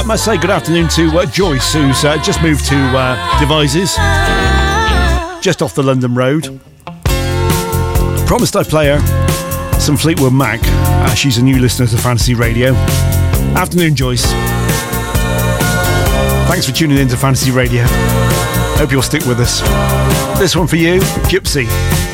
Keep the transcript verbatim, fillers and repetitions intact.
uh, must say good afternoon to uh, Joyce, who's uh, just moved to uh, Devizes, just off the London Road. Promised I'd play her some Fleetwood Mac. Uh, she's a new listener to Fantasy Radio. Afternoon, Joyce. Thanks for tuning in to Fantasy Radio. Hope you'll stick with us. This one for you, Gypsy.